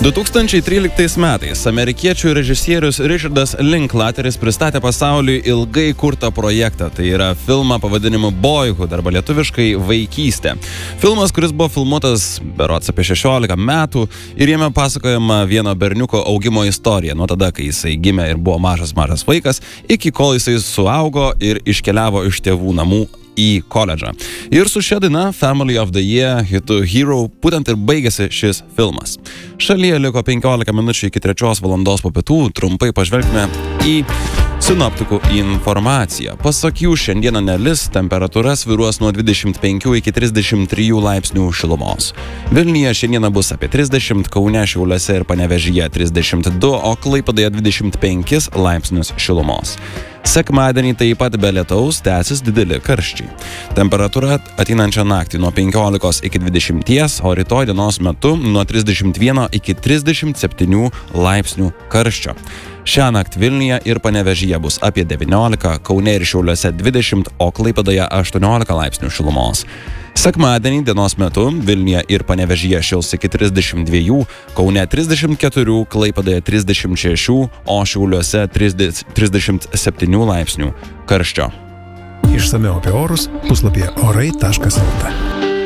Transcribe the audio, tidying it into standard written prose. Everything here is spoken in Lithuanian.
2013 metais amerikiečių režisierius Richardas Linklateris pristatė pasauliui ilgai kurtą projektą. Tai yra filmą pavadinimu Boyhood arba lietuviškai Vaikystė. Filmas, kuris buvo filmuotas berods apie 16 metų ir jame pasakojama vieno berniuko augimo istorija nuo tada, kai jisai gimė ir buvo mažas vaikas, iki kol jisai suaugo ir iškeliavo iš tėvų namų į koledžą. Ir su šia daina Family of the Year hitu Hero būtent ir baigėsi šis filmas. Šalyje liko 15 minučių iki 3 valandos po pietų. Trumpai pažvelgime į sinoptikų informaciją. Pasak jų, šiandieną nelis, temperatūra svyruos nuo 25 iki 33 laipsnių šilumos. Vilniuje šiandieną bus apie 30, Kaune, Šiauliuose ir Panevėžyje 32, o Klaipėdoje 25 laipsnius šilumos. Sekmadienį taip pat be lietaus tęsis dideli karščiai. Temperatūra ateinančią naktį nuo 15 iki 20, o rytoj dienos metu nuo 31 iki 37 laipsnių karščio. Šią naktį Vilniuje ir Panevėžyje bus apie 19, Kaune ir Šiauliuose 20, o Klaipėdoje 18 laipsnių šilumos. Sekmadienį dienos metu Vilniuje ir Panevėžyje šils iki 32, Kaune 34, Klaipėdoje 36, o Šiauliuose 37 laipsnių karščio. Išsamiau apie orus puslapyje orai.lt.